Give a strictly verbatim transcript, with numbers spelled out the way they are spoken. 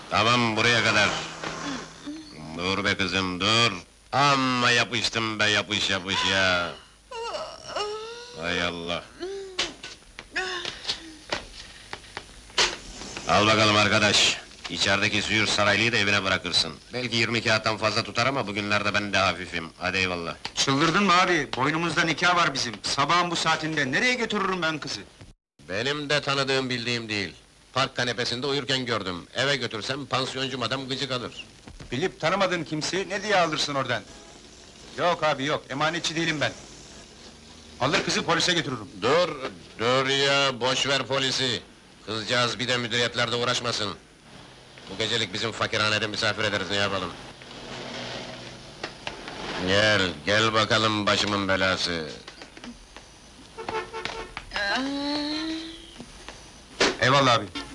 Tamam, buraya kadar. Dur be kızım, dur! Amma yapıştım be, yapış yapış ya! Hay Allah! Al bakalım arkadaş! İçerideki Züğür Saraylı'yı da evine bırakırsın. Belki yirmi kağıttan fazla tutar ama bugünlerde ben de hafifim. Hadi eyvallah! Çıldırdın mı abi? Boynumuzda nikah var bizim. Sabahın bu saatinde nereye götürürüm ben kızı? Benim de tanıdığım bildiğim değil. Park kanepesinde uyurken gördüm. Eve götürsem pansiyoncu madam gıcık alır. Bilip tanımadığın kimseyi ne diye alırsın oradan? Yok abi yok, emanetçi değilim ben. Alır kızı polise götürürüm. Dur, dur ya, boş ver polisi! Kızcağız bir de müdüriyetlerde uğraşmasın. Bu gecelik bizim fakirhanede misafir ederiz, ne yapalım? Gel, gel bakalım başımın belası! Eyvallah abi.